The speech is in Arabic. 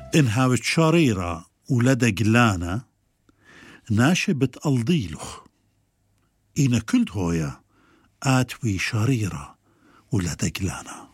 إنها بتشاريرة ولدى قلانا ناشبت الضيلخ إن كنت هويا آتوي شريرة ولدى قلانا.